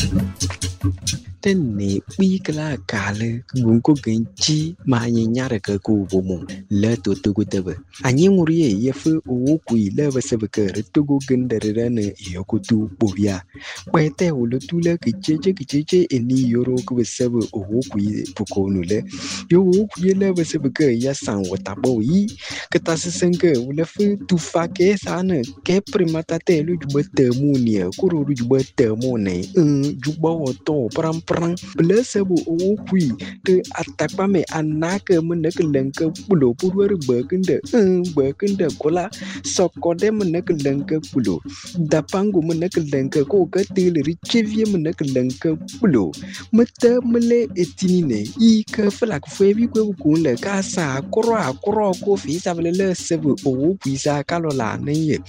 Tene bigla kale gunko genchi ma nyara ka ku bomo le to gudebe anyi murie yefu o kui le basebe ke to gendere ne yokutu bobia kwete o le tule kicheche eni yoro ku basebe o kui pukonu le yo o kui le basebe ke ya san wata boyi kata sesenke o le fu tu fa ke sana ke primata te lu jubete munia kuru jubete mone jubo to pram blessable o kui te atakpame anake meneke lenke pulo purwer bekende kola sokode meneke lenke pulo dapango meneke lenke ko gatil richevie meneke lenke pulo mete mele etinine I ke flak febi ko kunle kasa akro ko fi sabele sebe o kui sa kalola neye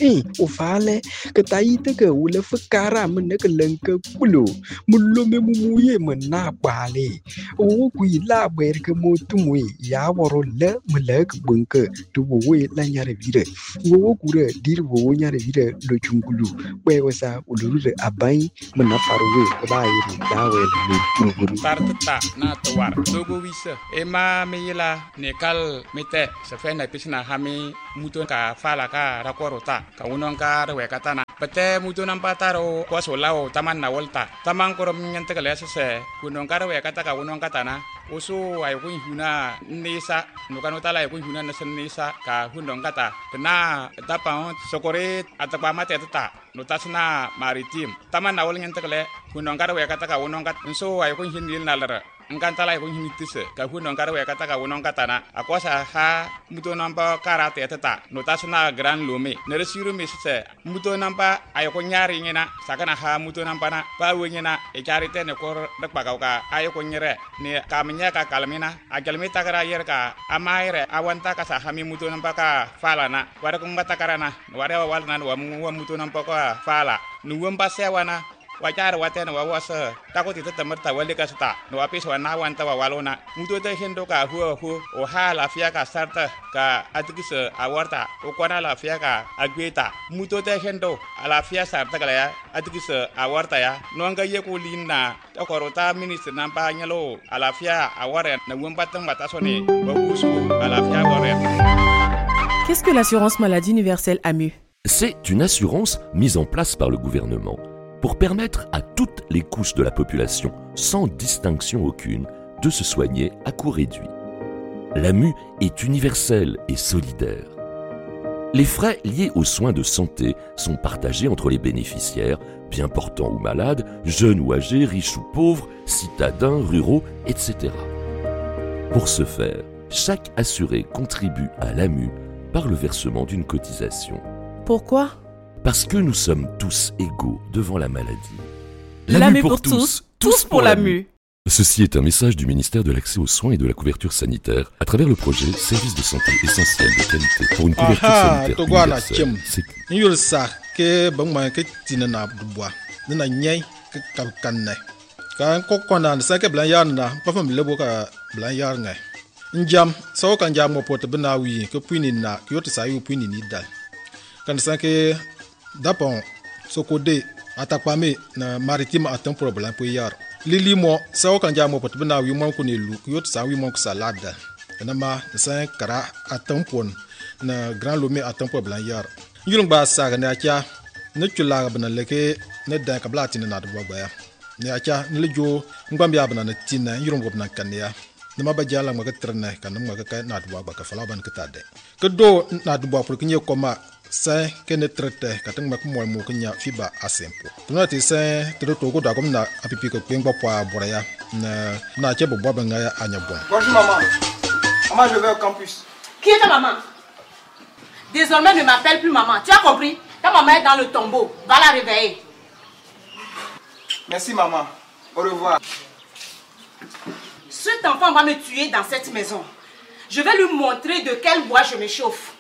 o fale ke taite ke wule fukara meneke lenke pulo mulome muye mena bale o kui la ber ke motumwe ya woro le melek bunke to we la nyare vire wo kure dir wo nyare vire lo chungulu we wasa uluru abai mena farwe ba yiri dawe ni nguru tartata na tawar dogo wisa ema meyila nekal mete se fe na pisna hami muto ka fala ka rakorota ka unon ka rewe katana pete muto nampataro ko solao taman na volta taman korom nyante kale se kunon ka rewe kata ka unon katana usu ay kun huna nisa nukano tala ay kun huna nisa ka hunon kata na tapang sokore atapa mate tata notasna maritim taman na wol nyante kale kunon ka rewe kata ka unon kat so ay kun hinil nalara engkantala ay kun hinitise ka hunon ka rewe kata ka unon katana akosa ha muto nampa karate tata notasna gran lome neresiru misise muto nampa ay kun nyari ngena sakana ha muto nampa na pa wenyena e karite ne kor dakpa ka ay kun nyere ne kamnya ka kalmina agelmita kara yer ka amaire awanta ka sa hami muto nampa ka fala na wara kun batakarana wara walna wa muto nampa ka fala nuwam pasewana wajar watena wawasa takoti temerta wale kasta no apis wana wanta walona muto te hendo ka hu o hala fia ka sarta ka atikise awarta o kwana la fia ka agweta muto te hendo ala fia sarta kala ya atikise awarta ya no anga ye ko linna to korota ministre nampa nyalo ala fia aware na wombatan batasone babusu ala fia aware. Qu'est-ce que l'assurance maladie universelle AMU? C'est une assurance mise en place par le gouvernement pour permettre à toutes les couches de la population, sans distinction aucune, de se soigner à coût réduit. L'AMU est universelle et solidaire. Les frais liés aux soins de santé sont partagés entre les bénéficiaires, bien portants ou malades, jeunes ou âgés, riches ou pauvres, citadins, ruraux, etc. Pour ce faire, chaque assuré contribue à l'AMU par le versement d'une cotisation. Pourquoi ? Parce que nous sommes tous égaux devant la maladie. L'AMU pour tous, tous pour l'AMU. Ceci est un message du ministère de l'Accès aux soins et de la couverture sanitaire à travers le projet Service de santé essentiel de qualité pour une couverture sanitaire universelle. D'apon sokode atakpame na maritime atin problème pour yar lili mo sawo kan jamo pot bina wi mon ko ne lu yot sa wi mon ko salade na ma sa kara atin pon na grand lomé atin problème yar yulung ba sa ga na cha ne chula bana leke ne da ka blati na do gba ya ne cha ne lejo ngam ya bana na tina yulung go bana kan ya ne ma ba jala ma ka trene kan ma ka na do gba ka fala ban ka tade ke do na do pour que nye koma c'est que ne traite quand on m'a moi mo kenya fiba asempo tuna ti c'est to go da comme na apipi ko pengba poa boraya na chebo boba ngaya anya bon. Bonjour maman. Maman, je vais au campus. Qui est ta maman? Désormais ne m'appelle plus maman. Tu as compris? Ta maman est dans le tombeau. Va la réveiller. Merci maman. Au revoir. Cet enfant va me tuer dans cette maison. Je vais lui montrer de quel bois je me chauffe.